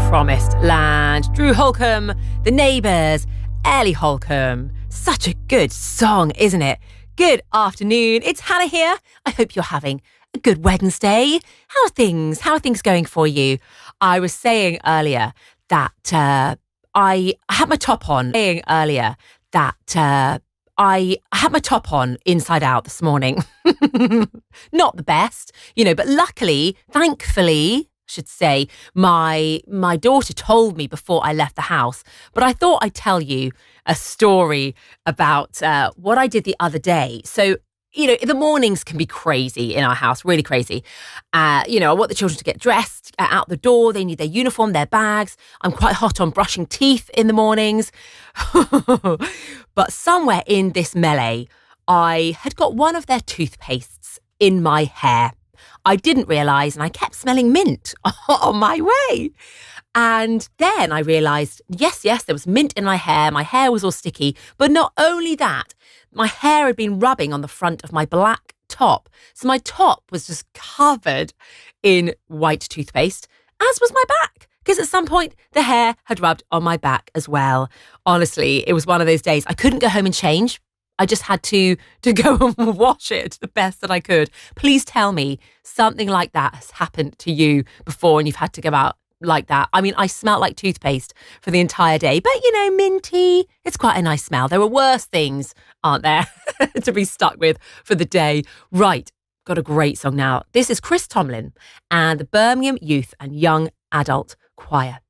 Promised Land. Drew Holcomb, The Neighbours, Ellie Holcomb. Such a good song, isn't it? Good afternoon. It's Hannah here. I hope you're having a good Wednesday. How are things? How are things going for you? I was saying earlier that I had my top on. I had my top on inside out this morning. Not the best, but luckily, thankfully, I should say, my daughter told me before I left the house. But I thought I'd tell you a story about what I did the other day. So, the mornings can be crazy in our house, really crazy. I want the children to get dressed, out the door. They need their uniform, their bags. I'm quite hot on brushing teeth in the mornings. But somewhere in this melee, I had got one of their toothpastes in my hair. I didn't realise, and I kept smelling mint on my way. And then I realised, yes, there was mint in my hair. My hair was all sticky. But not only that, my hair had been rubbing on the front of my black top. So my top was just covered in white toothpaste, as was my back. Because at some point, the hair had rubbed on my back as well. Honestly, it was one of those days. I couldn't go home and change. I just had to go and wash it the best that I could. Please tell me something like that has happened to you before and you've had to go out like that. I mean, I smelled like toothpaste for the entire day, but minty, it's quite a nice smell. There are worse things, aren't there, to be stuck with for the day. Right, got a great song now. This is Chris Tomlin and the Birmingham Youth and Young Adult Choir.